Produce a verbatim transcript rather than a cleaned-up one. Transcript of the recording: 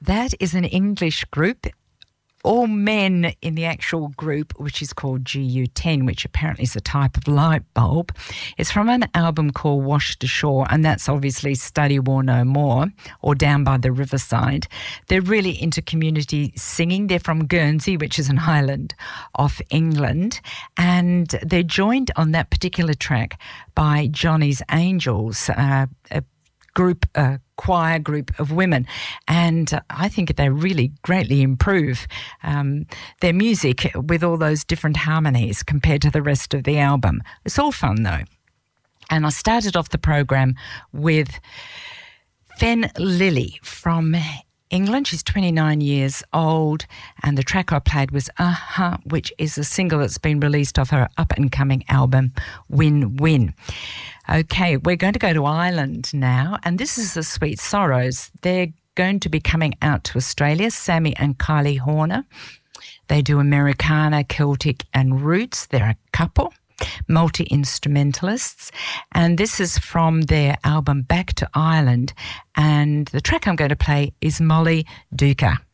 That is an English group, all men in the actual group, which is called G U ten, which apparently is a type of light bulb. It's from an album called Washed Ashore, and that's obviously Study War No More or Down by the Riverside. They're really into community singing. They're from Guernsey, which is an island off England, and they're joined on that particular track by Johnny's Angels, uh, a group, a choir group of women, and uh, I think they really greatly improve um, their music with all those different harmonies compared to the rest of the album. It's all fun though. And I started off the program with Fen Lily from England. She's twenty-nine years old, and the track I played was Uh-huh, which is a single that's been released off her up-and-coming album Win Win. Okay, we're going to go to Ireland now, and this is the Sweet Sorrows. They're going to be coming out to Australia, Sammy and Kylie Horner. They do Americana, Celtic and Roots. They're a couple, multi-instrumentalists, and this is from their album Back to Ireland, and the track I'm going to play is Molly Duca.